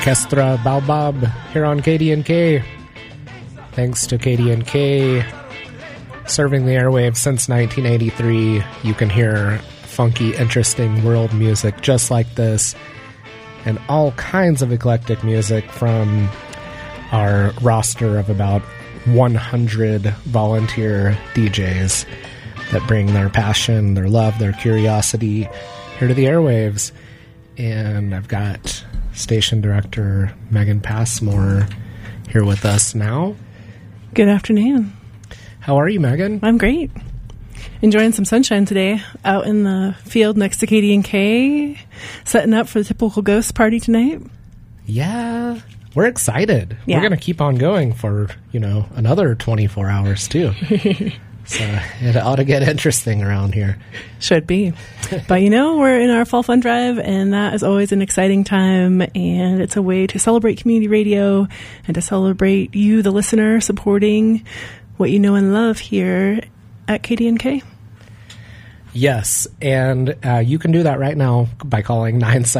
Orchestra Baobab here on KDNK. Thanks to KDNK serving the airwaves since 1983. You can hear funky, interesting world music just like this and all kinds of eclectic music from our roster of about 100 volunteer DJs that bring their passion, their love, their curiosity here to the airwaves. And I've got Station Director Megan Passmore here with us now. Good afternoon. How are you, Megan? I'm great. Enjoying some sunshine today out in the field next to KDNK, setting up for the Typical Ghost party tonight. Yeah, we're excited. Yeah. We're going to keep on going for, another 24 hours, too. So it ought to get interesting around here. Should be. But we're in our fall fun drive, and that is always an exciting time, and it's a way to celebrate community radio and to celebrate you, the listener, supporting what you know and love here at KDNK. Yes, and you can do that right now by calling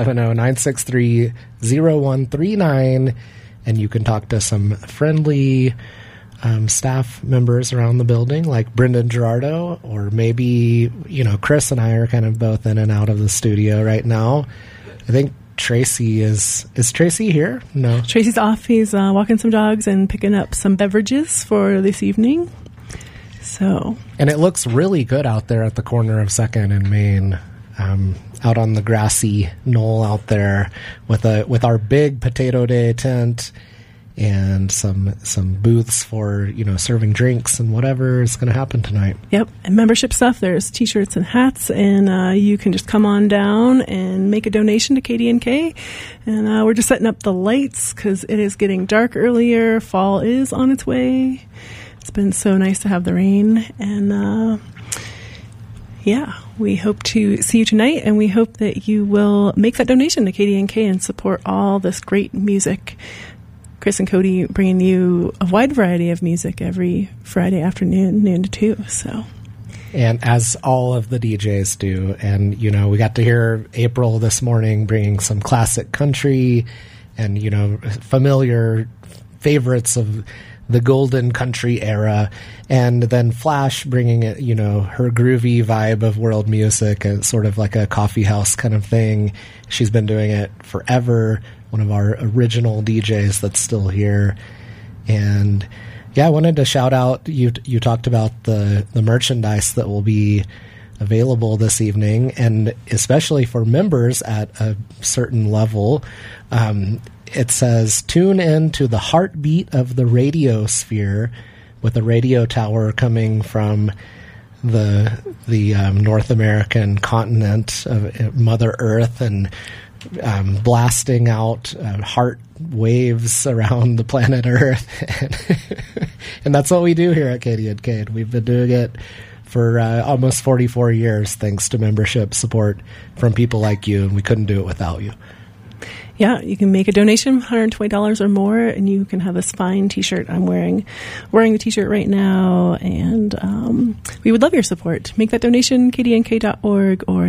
970-963-0139, and you can talk to some friendly staff members around the building, like Brendan Gerardo, or maybe, Chris and I are kind of both in and out of the studio right now. I think Tracy is Tracy here? No. Tracy's off. He's walking some dogs and picking up some beverages for this evening. And it looks really good out there at the corner of 2nd and Main, out on the grassy knoll out there with our big Potato Day tent and some booths for, serving drinks and whatever is going to happen tonight. Yep. And membership stuff. There's T-shirts and hats, and you can just come on down and make a donation to KDNK. And we're just setting up the lights because it is getting dark earlier. Fall is on its way. It's been so nice to have the rain. And, we hope to see you tonight, and we hope that you will make that donation to KDNK and support all this great music. Chris and Cody bringing you a wide variety of music every Friday afternoon, noon to 2. So, and as all of the DJs do, and we got to hear April this morning bringing some classic country and familiar favorites of the golden country era, and then Flash bringing it, her groovy vibe of world music, sort of like a coffee house kind of thing. She's been doing it forever. One of our original DJs that's still here. And I wanted to shout out, you talked about the merchandise that will be available this evening, and especially for members at a certain level. It says, tune in to the heartbeat of the radio sphere, with a radio tower coming from the North American continent of Mother Earth, and blasting out heart waves around the planet Earth. And that's what we do here at KDNK. We've been doing it for almost 44 years, thanks to membership support from people like you, and we couldn't do it without you. Yeah, you can make a donation, $120 or more, and you can have this fine T-shirt. I'm wearing the T-shirt right now, and we would love your support. Make that donation, kdnk.org or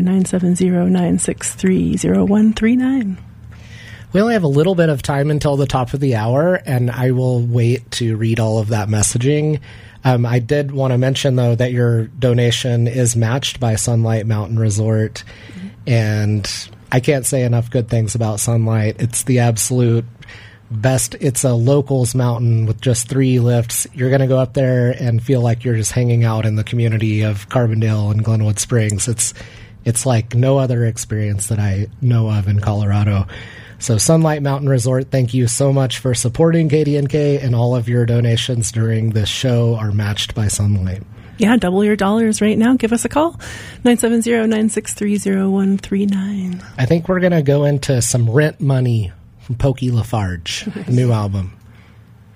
970-963-0139. We only have a little bit of time until the top of the hour, and I will wait to read all of that messaging. I did want to mention, though, that your donation is matched by Sunlight Mountain Resort, and I can't say enough good things about Sunlight. It's the absolute best. It's a locals mountain with just 3 lifts. You're going to go up there and feel like you're just hanging out in the community of Carbondale and Glenwood Springs. It's like no other experience that I know of in Colorado. So Sunlight Mountain Resort, thank you so much for supporting KDNK, and all of your donations during this show are matched by Sunlight. Yeah, double your dollars right now. Give us a call, 970-963-0139. I think we're going to go into some Rent Money from Pokey Lafarge, new album.